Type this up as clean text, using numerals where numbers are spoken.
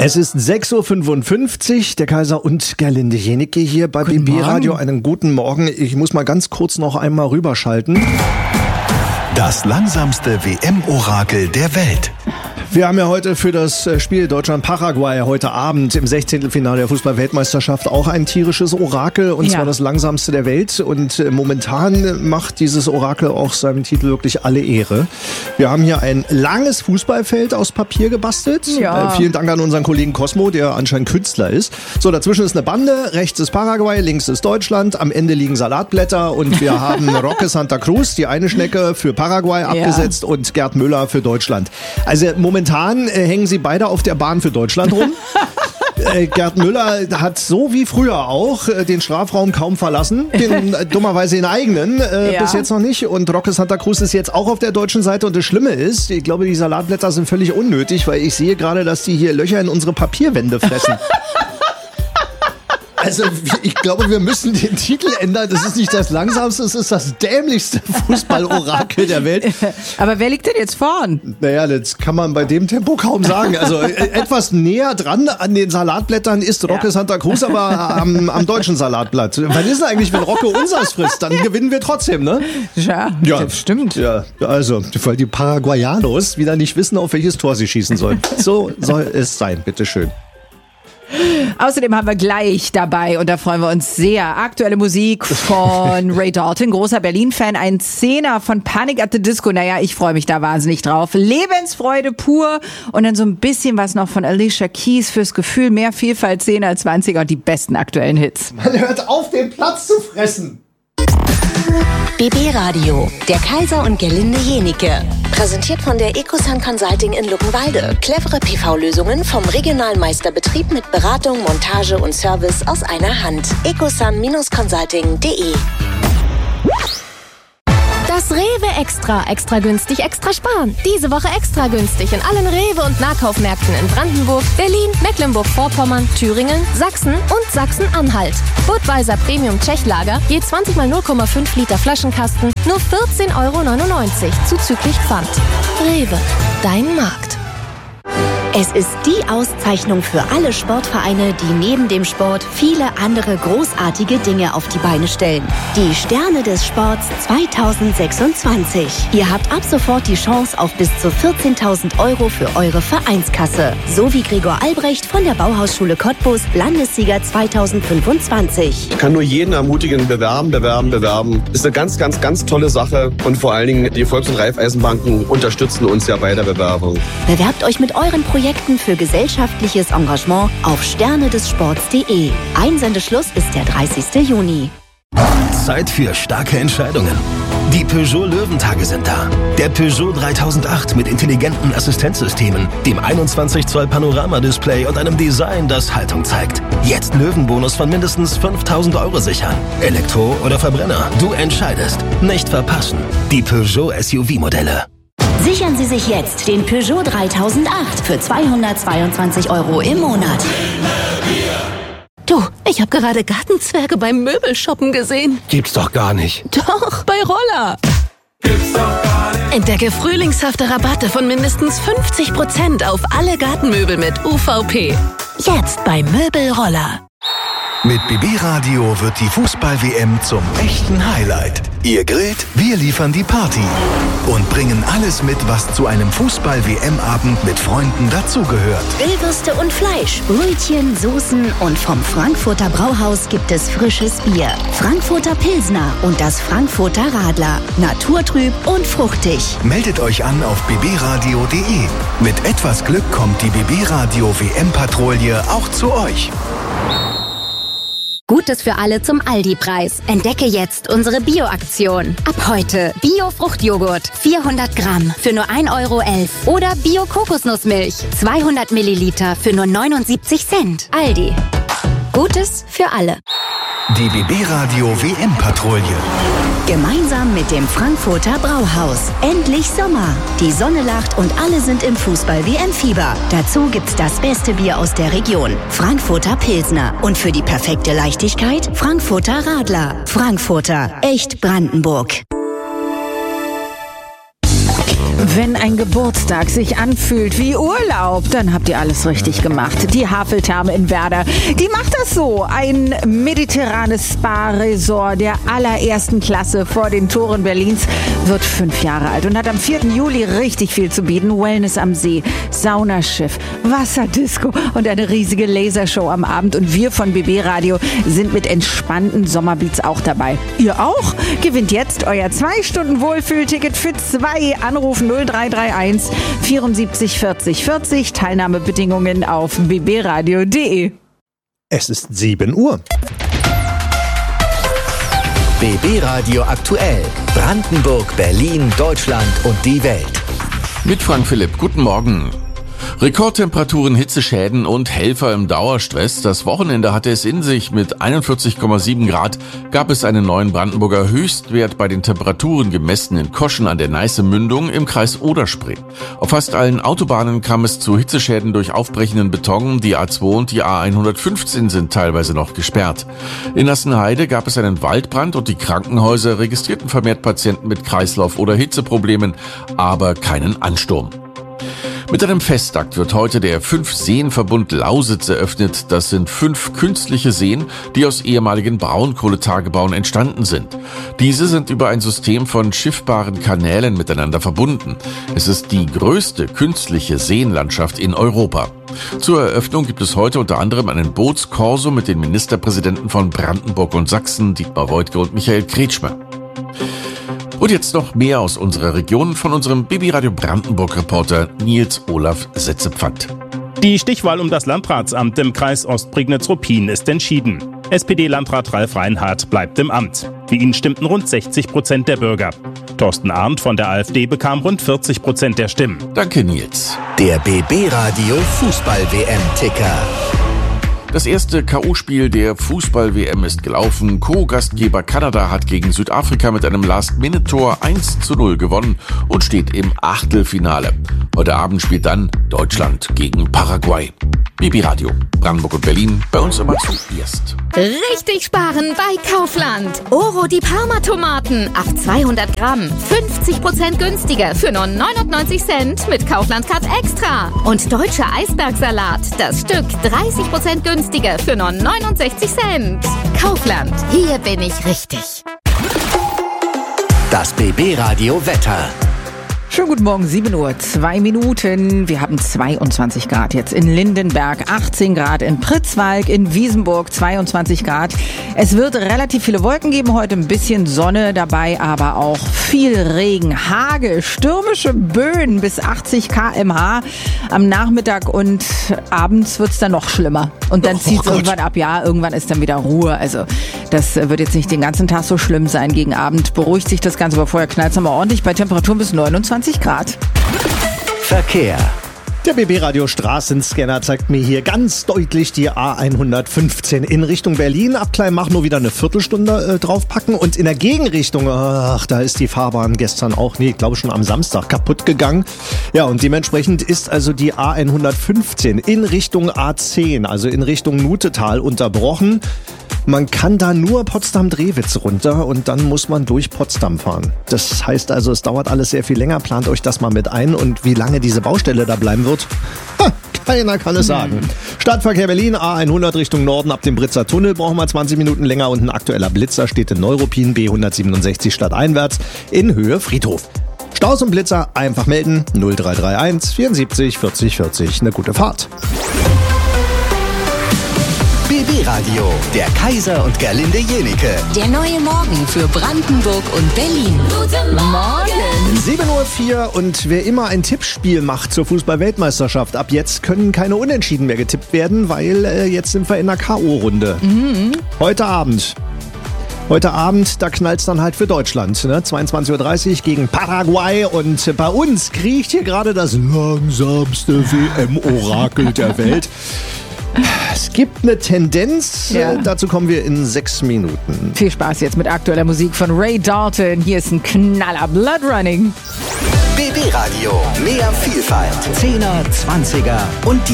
Es ist 6.55 Uhr, der Kaiser und Gerlinde Jenicke hier bei BB Radio. Einen guten Morgen. Ich muss mal ganz kurz noch einmal rüberschalten. Das langsamste WM-Orakel der Welt. Wir haben ja heute für das Spiel Deutschland-Paraguay heute Abend im 16. Finale der Fußball-Weltmeisterschaft auch ein tierisches Orakel, und zwar das langsamste der Welt. Und momentan macht dieses Orakel auch seinem Titel wirklich alle Ehre. Wir haben hier ein langes Fußballfeld aus Papier gebastelt. Ja. Vielen Dank an unseren Kollegen Cosmo, der anscheinend Künstler ist. So, dazwischen ist eine Bande, rechts ist Paraguay, links ist Deutschland, am Ende liegen Salatblätter und wir haben Roque Santa Cruz, die eine Schnecke, für Paraguay abgesetzt und Gerd Müller für Deutschland. Also momentan hängen sie beide auf der Bahn für Deutschland rum. Gerd Müller hat so wie früher auch den Strafraum kaum verlassen, dummerweise den eigenen, bis jetzt noch nicht. Und Roque Santa Cruz ist jetzt auch auf der deutschen Seite, und das Schlimme ist, ich glaube, die Salatblätter sind völlig unnötig, weil ich sehe gerade, dass die hier Löcher in unsere Papierwände fressen. Also ich glaube, wir müssen den Titel ändern. Das ist nicht das langsamste, es ist das dämlichste Fußballorakel der Welt. Aber wer liegt denn jetzt vorn? Naja, das kann man bei dem Tempo kaum sagen. Also etwas näher dran an den Salatblättern ist Roque Santa Cruz, aber am deutschen Salatblatt. Was ist denn eigentlich, wenn Roque unseres frisst? Dann gewinnen wir trotzdem, ne? Ja, das stimmt. Ja, also, weil die Paraguayanos wieder nicht wissen, auf welches Tor sie schießen sollen. So soll es sein, bitteschön. Außerdem haben wir gleich dabei, und da freuen wir uns sehr, aktuelle Musik von Ray Dalton, großer Berlin-Fan, ein Zehner von Panic at the Disco. Naja, ich freue mich da wahnsinnig drauf. Lebensfreude pur, und dann so ein bisschen was noch von Alicia Keys fürs Gefühl. Mehr Vielfalt, 10er, 20er und die besten aktuellen Hits. Man hört auf, den Platz zu fressen. BB Radio, der Kaiser und Gerlinde Jenicke. Präsentiert von der Ecosun Consulting in Luckenwalde. Clevere PV-Lösungen vom regionalen Meisterbetrieb mit Beratung, Montage und Service aus einer Hand. ecosun-consulting.de. Das Rewe Extra. Extra günstig, extra sparen. Diese Woche extra günstig in allen Rewe- und Nahkaufmärkten in Brandenburg, Berlin, Mecklenburg-Vorpommern, Thüringen, Sachsen und Sachsen-Anhalt. Budweiser Premium Tschechlager, je 20 mal 0,5 Liter Flaschenkasten, nur 14,99 € zuzüglich Pfand. Rewe, dein Markt. Es ist die Auszeichnung für alle Sportvereine, die neben dem Sport viele andere großartige Dinge auf die Beine stellen. Die Sterne des Sports 2026. Ihr habt ab sofort die Chance auf bis zu 14.000 € für eure Vereinskasse. So wie Gregor Albrecht von der Bauhausschule Cottbus, Landessieger 2025. Ich kann nur jeden ermutigen, bewerben. Ist eine ganz, ganz, ganz tolle Sache. Und vor allen Dingen, die Volks- und Raiffeisenbanken unterstützen uns ja bei der Bewerbung. Bewerbt euch mit euren Projekten für gesellschaftliches Engagement auf sternedessports.de. Einsendeschluss ist der 30. Juni. Zeit für starke Entscheidungen. Die Peugeot Löwentage sind da. Der Peugeot 3008 mit intelligenten Assistenzsystemen, dem 21 Zoll Panoramadisplay und einem Design, das Haltung zeigt. Jetzt Löwenbonus von mindestens 5.000 € sichern. Elektro oder Verbrenner, du entscheidest. Nicht verpassen. Die Peugeot SUV-Modelle. Sichern Sie sich jetzt den Peugeot 3008 für 222 € im Monat. Du, ich habe gerade Gartenzwerge beim Möbelshoppen gesehen. Gibt's doch gar nicht. Doch, bei Roller. Gibt's doch gar nicht. Entdecke frühlingshafte Rabatte von mindestens 50% auf alle Gartenmöbel mit UVP. Jetzt bei Möbelroller. Mit BB Radio wird die Fußball-WM zum echten Highlight. Ihr grillt, wir liefern die Party und bringen alles mit, was zu einem Fußball-WM-Abend mit Freunden dazugehört. Grillwürste und Fleisch, Brötchen, Soßen und vom Frankfurter Brauhaus gibt es frisches Bier. Frankfurter Pilsner und das Frankfurter Radler. Naturtrüb und fruchtig. Meldet euch an auf bbradio.de. Mit etwas Glück kommt die BB Radio WM-Patrouille auch zu euch. Gutes für alle zum Aldi-Preis. Entdecke jetzt unsere Bio-Aktion. Ab heute Bio-Fruchtjoghurt 400 Gramm für nur 1,11 € oder Bio-Kokosnussmilch 200 Milliliter für nur 79 Cent. Aldi. Gutes für alle. Die BB Radio WM-Patrouille. Gemeinsam mit dem Frankfurter Brauhaus. Endlich Sommer. Die Sonne lacht und alle sind im Fußball-WM-Fieber. Dazu gibt's das beste Bier aus der Region. Frankfurter Pilsner. Und für die perfekte Leichtigkeit Frankfurter Radler. Frankfurter. Echt Brandenburg. Wenn ein Geburtstag sich anfühlt wie Urlaub, dann habt ihr alles richtig gemacht. Die Haveltherme in Werder, die macht das so. Ein mediterranes Spa-Resort der allerersten Klasse vor den Toren Berlins wird 5 Jahre alt und hat am 4. Juli richtig viel zu bieten. Wellness am See, Saunaschiff, Wasserdisco und eine riesige Lasershow am Abend. Und wir von BB Radio sind mit entspannten Sommerbeats auch dabei. Ihr auch? Gewinnt jetzt euer 2-Stunden-Wohlfühlticket für 2. Anrufen 0331 74 40 40. Teilnahmebedingungen auf bbradio.de. Es ist 7 Uhr. BB Radio aktuell. Brandenburg, Berlin, Deutschland und die Welt. Mit Frank Philipp, guten Morgen. Rekordtemperaturen, Hitzeschäden und Helfer im Dauerstress. Das Wochenende hatte es in sich. Mit 41,7 Grad gab es einen neuen Brandenburger Höchstwert bei den Temperaturen gemessen in Koschen an der Neiße-Mündung im Kreis Oder-Spree. Auf fast allen Autobahnen kam es zu Hitzeschäden durch aufbrechenden Beton. Die A2 und die A115 sind teilweise noch gesperrt. In Nassenheide gab es einen Waldbrand und die Krankenhäuser registrierten vermehrt Patienten mit Kreislauf- oder Hitzeproblemen, aber keinen Ansturm. Mit einem Festakt wird heute der 5-Seen-Verbund Lausitz eröffnet. Das sind 5 künstliche Seen, die aus ehemaligen Braunkohletagebauen entstanden sind. Diese sind über ein System von schiffbaren Kanälen miteinander verbunden. Es ist die größte künstliche Seenlandschaft in Europa. Zur Eröffnung gibt es heute unter anderem einen Bootskorso mit den Ministerpräsidenten von Brandenburg und Sachsen, Dietmar Woidke und Michael Kretschmer. Und jetzt noch mehr aus unserer Region von unserem BB Radio Brandenburg-Reporter Nils Olaf Setzepfand. Die Stichwahl um das Landratsamt im Kreis Ostprignitz-Ruppin ist entschieden. SPD-Landrat Ralf Reinhardt bleibt im Amt. Für ihn stimmten rund 60% der Bürger. Thorsten Arndt von der AfD bekam rund 40% der Stimmen. Danke, Nils. Der BB Radio Fußball-WM-Ticker. Das erste K.O.-Spiel der Fußball-WM ist gelaufen. Co-Gastgeber Kanada hat gegen Südafrika mit einem Last-Minute-Tor 1:0 gewonnen und steht im Achtelfinale. Heute Abend spielt dann Deutschland gegen Paraguay. BB Radio, Brandenburg und Berlin, bei uns immer zuerst. Richtig sparen bei Kaufland. Oro die Parma-Tomaten auf 200 Gramm. 50% günstiger für nur 99 Cent mit Kaufland Card Extra. Und deutscher Eisbergsalat, das Stück 30% günstiger für nur 69 Cent. Kaufland, hier bin ich richtig. Das BB Radio Wetter. Schönen guten Morgen, 7 Uhr, 2 Minuten. Wir haben 22 Grad jetzt in Lindenberg, 18 Grad in Pritzwalk, in Wiesenburg 22 Grad. Es wird relativ viele Wolken geben heute, ein bisschen Sonne dabei, aber auch viel Regen, Hagel, stürmische Böen bis 80 km/h. Am Nachmittag und abends wird's dann noch schlimmer. Und dann zieht's irgendwann ab, ja, irgendwann ist dann wieder Ruhe. Also das wird jetzt nicht den ganzen Tag so schlimm sein. Gegen Abend beruhigt sich das Ganze, aber vorher knallt's nochmal ordentlich bei Temperaturen bis 29 Grad. Verkehr. Der BB Radio Straßenscanner zeigt mir hier ganz deutlich die A115 in Richtung Berlin. Ab Kleinmachnow wieder eine Viertelstunde draufpacken und in der Gegenrichtung, ach, da ist die Fahrbahn gestern auch, ich glaube schon am Samstag kaputt gegangen. Ja, und dementsprechend ist also die A115 in Richtung A10, also in Richtung Nutetal unterbrochen. Man kann da nur Potsdam-Drewitz runter und dann muss man durch Potsdam fahren. Das heißt also, es dauert alles sehr viel länger. Plant euch das mal mit ein. Und wie lange diese Baustelle da bleiben wird, keiner kann es sagen. Stadtverkehr Berlin, A100 Richtung Norden ab dem Britzer Tunnel brauchen wir 20 Minuten länger und ein aktueller Blitzer steht in Neuruppin B167 stadteinwärts in Höhe Friedhof. Staus und Blitzer einfach melden 0331 74 40 40. Eine gute Fahrt. BB Radio, der Kaiser und Gerlinde Jenike. Der neue Morgen für Brandenburg und Berlin. Guten Morgen! 7:04 Uhr und wer immer ein Tippspiel macht zur Fußball-Weltmeisterschaft, ab jetzt können keine Unentschieden mehr getippt werden, weil jetzt sind wir in der K.O.-Runde. Heute Abend, da knallt's dann halt für Deutschland. Ne? 22:30 Uhr gegen Paraguay und bei uns kriecht hier gerade das langsamste WM-Orakel der Welt. Es gibt eine Tendenz, dazu kommen wir in 6 Minuten. Viel Spaß jetzt mit aktueller Musik von Ray Dalton. Hier ist ein Knaller, Blood Running. BB Radio, mehr Vielfalt, 10er, 20er und die